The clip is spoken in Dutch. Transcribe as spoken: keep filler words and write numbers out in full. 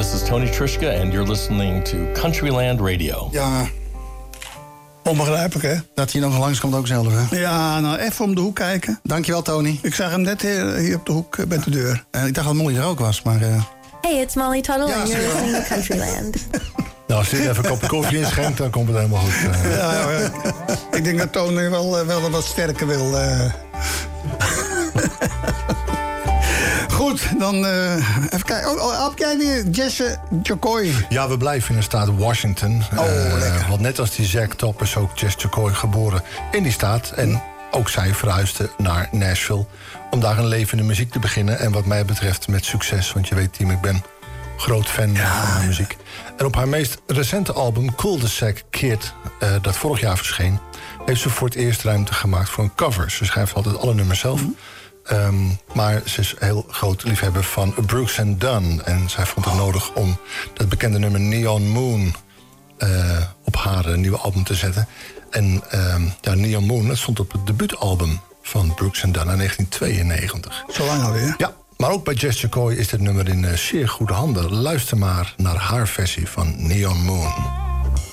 this is Tony Trischka and you're listening to Countryland Radio. Ja, onbegrijpelijk hè? Dat hij nog langs komt ook zelf hè? Ja, nou even om de hoek kijken. Dankjewel Tony. Ik zag hem net hier, hier op de hoek uh, bij de deur. Uh, ik dacht dat Molly er ook was, maar... Uh... Hey, it's Molly Tuttle ja, and you're listening to Countryland. Nou, als je even een kopje koffie inschenkt, dan komt het helemaal goed. Uh. Ja, ja, ik denk dat Tony wel, uh, wel wat sterker wil. Uh... Goed, dan uh, even kijken. Oh, oh, heb jij die Jesse Jocoy? Ja, we blijven in de staat Washington. Oh, uh, lekker. Want net als die Zack Top is ook Jesse Jocoy geboren in die staat. En ook zij verhuisde naar Nashville om daar een leven in de muziek te beginnen. En wat mij betreft met succes, want je weet, Team, ik ben groot fan ja. van haar muziek. En op haar meest recente album, Cul-de-Sac Kid, uh, dat vorig jaar verscheen, heeft ze voor het eerst ruimte gemaakt voor een cover. Ze schrijft altijd alle nummers zelf. Mm. Um, maar ze is heel groot liefhebber van Brooks and Dunn. En zij vond het nodig om dat bekende nummer Neon Moon uh, op haar uh, nieuwe album te zetten. En um, ja, Neon Moon, dat stond op het debuutalbum van Brooks and Dunn in negentien tweeënnegentig. Zo lang alweer? Ja, maar ook bij Jesse Jocoy is dit nummer in uh, zeer goede handen. Luister maar naar haar versie van Neon Moon.